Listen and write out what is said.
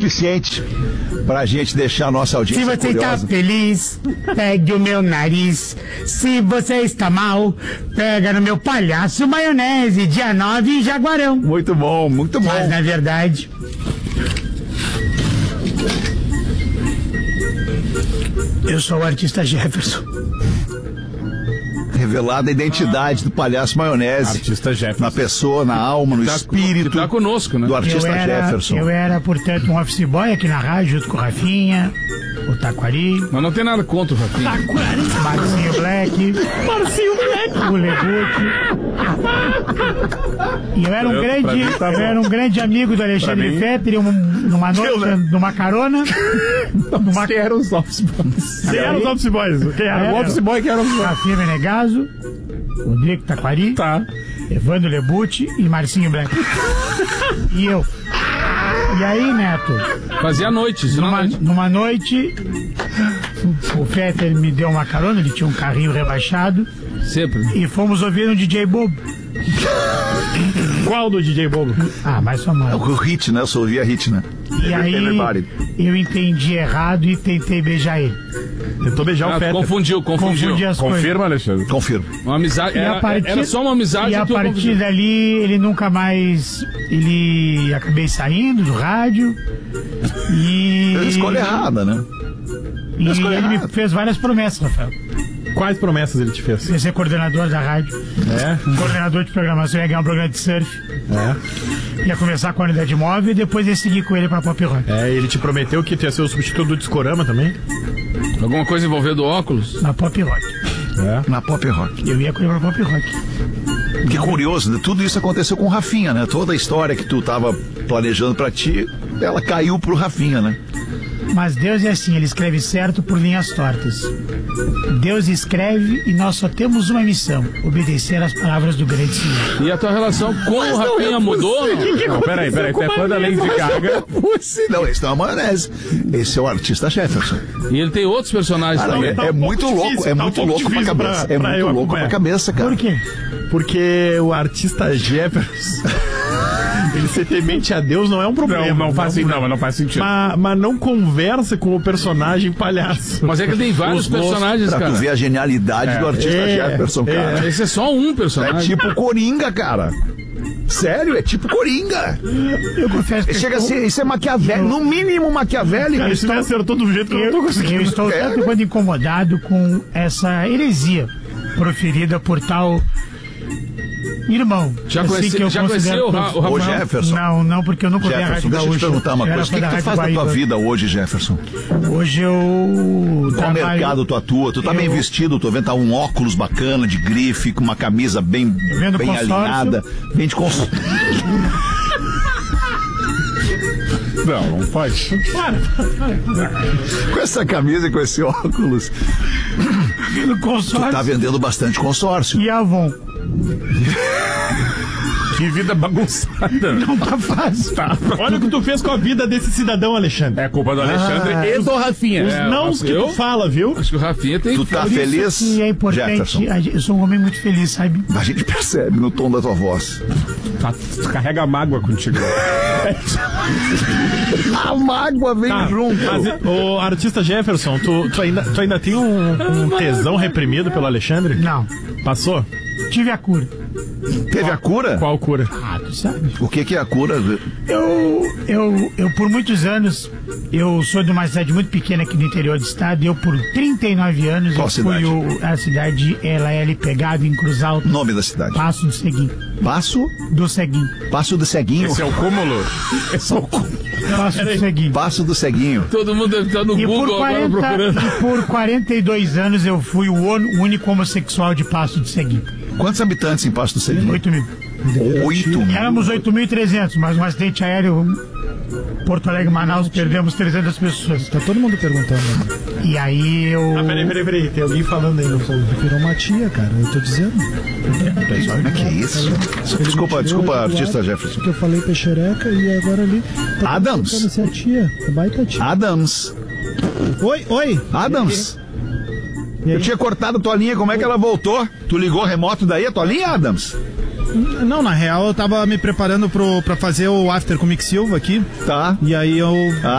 suficiente pra gente deixar a nossa audiência Se você curiosa. está feliz, pegue o meu nariz. Se você está mal, pega no meu palhaço maionese, dia 9 em Jaguarão. Muito bom, muito bom. Mas na verdade, eu sou o artista Jefferson. Revelada a identidade do palhaço maionese. Artista Jefferson. Na pessoa, na alma, no espírito. Que tá conosco, né? Do artista Jefferson. Eu era, portanto, um office boy aqui na rádio, junto com o Rafinha, o Taquari, Mas não tem nada contra o Rafinha. Marcinho Black, o Leguque. E eu era um grande amigo do Alexandre Fetter, numa noite, numa carona. Quem eram os office boys? Quem eram os office boys? Quem era o office boy? Quem era o office boy? Rafinha Menegaso, Rodrigo Taquari, Tá. Evandro Lebucci e Marcinho Black. E eu. E aí, Neto, Fazia noites, numa noite, o Fetter me deu uma carona, ele tinha um carrinho rebaixado, Sempre. e fomos ouvir um DJ Bobo. Qual do DJ Bobo? Ah, mais famoso. O hit, né? Eu só ouvia hit, né? E aí, Everybody. eu entendi errado e tentei beijar ele. Tentou beijar o Fetter. Confundiu. Confundi as Confirma, Alexandre? Confirmo. Uma amizade. E a partir- Era só uma amizade. E a tu partir confundiu. dali, ele nunca mais... Acabei saindo do rádio. E... Fez a escolha errada, né? E escolha ele me errada. fez várias promessas, Rafael. Quais promessas ele te fez? Ia ser coordenador da rádio. Coordenador de programação, ia ganhar um programa de surf. Ia começar com a unidade móvel e depois ia seguir com ele pra Pop Rock. Ele te prometeu que tu ia ser o substituto do Discorama também? Alguma coisa envolvendo óculos? Na Pop Rock. Na Pop Rock. Eu ia com ele pra Pop Rock. Que curioso, né? Tudo isso aconteceu com o Rafinha, né? Toda a história que tu tava planejando pra ti, ela caiu pro Rafinha, né? Mas Deus é assim, ele escreve certo por linhas tortas. Deus escreve e nós só temos uma missão: obedecer às palavras do grande Senhor. E a tua relação com o Rafinha mudou? Não, peraí, tu é fã da Lady Gaga. Não, esse não é a maionese. Esse é o artista Jefferson. E ele tem outros personagens Cara, também. é muito louco, difícil, é tá um muito pouco louco pra difícil cabeça. pra É muito eu louco acompanhar. pra cabeça, cara. Por quê? Porque o artista Jefferson, ele ser temente a Deus não é um problema. Não faz sentido. Mas não conversa com o personagem palhaço. Mas é que tem vários Os gostos- personagens, Pra tu cara. ver a genialidade do artista Jefferson, cara. Esse é só um É personagem. tipo Coringa, cara. Sério, é tipo Coringa. Eu confesso que Chega a ser, isso é maquiavélico, no mínimo maquiavélico. Cara, isso me acertou do jeito que eu não tô conseguindo. eu estou tanto quanto incomodado com essa heresia proferida por tal irmão. Já Assim conheceu, que eu já considero conheceu o Ô, Rafael? Jefferson. Não, porque eu nunca ouvi a Jefferson, Rádio deixa eu te Gaúcha. perguntar uma Eu era coisa. O que fã da tu Rádio faz da tua Guaíba. vida hoje, Jefferson? Hoje eu Qual trabalho... mercado tu atua? Tu tá bem vestido, tô vendo tá um óculos bacana, de grife, com uma camisa bem vendo consórcio. alinhada. Vende consórcio. Não pode. Com essa camisa e com esse óculos, no tu consórcio tá vendendo bastante consórcio. e Avon. Que vida bagunçada. Não tá fácil. Olha o que tu fez com a vida desse cidadão, Alexandre. É culpa do Alexandre e do Rafinha. Os nãos que tu eu fala, viu? acho que o Rafinha tem Tu que tá fazer. feliz, E é importante, Jefferson? eu sou um homem muito feliz, sabe? A gente percebe no tom da tua voz. Tu carrega mágoa contigo. A mágoa vem junto. Mas, o artista Jefferson, tu ainda tem um tesão reprimido pelo Alexandre? Não. Passou? Tive a cura. Teve a cura? Qual cura? Ah, tu sabe? O que é a cura? Eu por muitos anos, eu sou de uma cidade muito pequena aqui no interior do estado, e eu por 39 anos, Qual eu cidade? fui a cidade, ela é ali pegada em Cruz Alta, Nome da cidade. Passo do Seguinho. Passo Do Seguinho. do Ceguinho. Esse é o cúmulo. Esse é o cúmulo. Passo do Seguinho. Passo do Ceguinho. Todo mundo deve estar no E Google agora procurando. por 42 anos eu fui o único homossexual de Passo do Seguinho. Quantos habitantes em Passo do Ceguinho? 8 mil. 8 mil. Éramos 8.300, mas um acidente aéreo Porto Alegre, Manaus, perdemos 300 pessoas. Tá todo mundo perguntando. E aí eu... Peraí, tem alguém falando aí no som. Virou uma tia, cara, eu tô dizendo. Como é que é isso? Desculpa, artista Jefferson. Que eu falei peixereca e agora ali. Tá Adams. perguntando se é tia. É baita tia. Adams. Oi! Adams. E aí? Eu tinha cortado a tua linha, como é que ela voltou? Tu ligou remoto daí a tua linha, Adams? Não, na real eu tava me preparando pra fazer o after com o Mick Silva aqui. Tá. E aí eu